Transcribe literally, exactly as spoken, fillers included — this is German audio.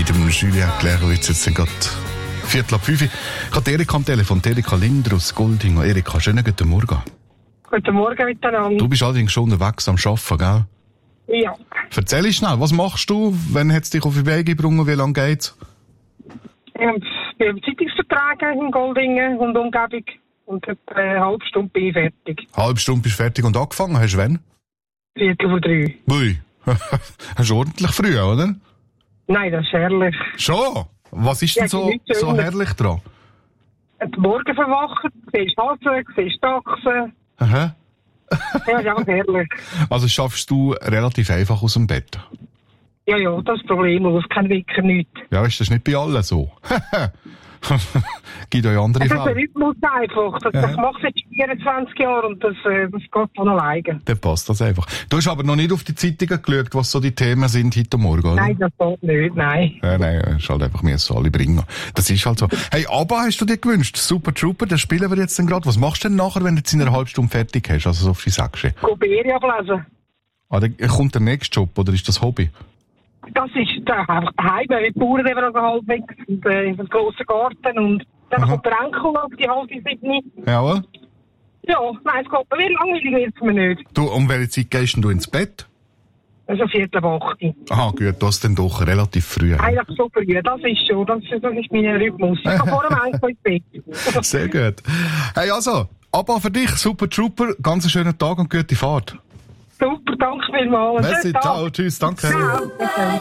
Mit dem Julien Klärowitz jetzt gerade Viertel ab fünf. Ich habe Erika am Telefon, Erika Linder aus Golding. Erika, schönen guten Morgen. Guten Morgen miteinander. Du bist allerdings schon unterwegs am Arbeiten, gell? Ja. Erzähl schnell, was machst du? Wann hat es dich auf die Wege gebracht? Wie lange geht's? Ich bin im Zeitungsvertrag in Goldingen und Umgebung. Und etwa eine halbe Stunde bin ich fertig. Halbe Stunde bist du fertig und angefangen. Hast du wann? Viertel vor drei. Ui. Hast du ordentlich früh, oder? Nein, das ist herrlich. Schon? Was ist denn Ja, so, so herrlich dran? Die Morgen verwachen, siehst Hasen, siehst Dachsen. Aha. Ja, ja, herrlich. Also schaffst du relativ einfach aus dem Bett? Ja, ja, das ist problemlos. Kein Wecker, nichts. Ja, ist das nicht bei allen so? Gibt euch andere Es ist ein Fälle. Rhythmus einfach. Das, Ja. das mache ich seit vierundzwanzig Jahren und das, äh, das geht von alleine. Dann passt das einfach. Du hast aber noch nicht auf die Zeitungen geschaut, was so die Themen sind heute Morgen, oder? Nein, das geht nicht, nein. Ja, nein, es ist halt einfach, wir müssen alle bringen. Das ist halt so. Hey, aber hast du dir gewünscht? Super Trooper, das spielen wir jetzt dann gerade. Was machst du denn nachher, wenn du jetzt in einer halben Stunde fertig hast? Also so viel sagst du. Goberie ablesen. Ah, dann kommt der nächste Job, oder ist das Hobby? Das ist da einfach daheim, die Bauern eben also halbwegs und äh, in einem grossen Garten und dann Aha. kommt der Enkel auf die halbe Siebni. Jawohl. Ja, nein, es geht mir wie langweilig wird es mir nicht. Du, um welche Zeit gehst denn du ins Bett? Also viertel ab acht. Aha, gut, das dann doch relativ früh. Eigentlich so früh, das ist schon, das, ist- das ist mein Rhythmus. Ich kann vor dem Enkel ins Bett. Sehr gut. Hey, also, aber für dich, Super Trooper, ganz einen schönen Tag und gute Fahrt. Super, danke vielmals. Merci, Schönen Tag. ciao, tschüss, danke. Ciao. Okay.